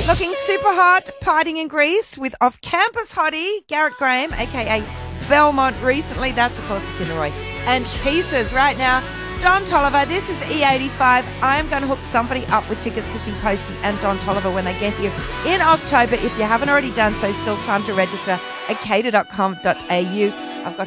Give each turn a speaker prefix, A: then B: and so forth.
A: Looking super hot, partying in Greece with off-campus hottie Garrett Graham, a.k.a. Belmont recently. That's, of course, the Kinderoy. And Pieces right now. Don Tolliver, this is E85. I am going to hook somebody up with tickets to see Posty and Don Tolliver when they get here in October. If you haven't already done so, still time to register at cater.com.au.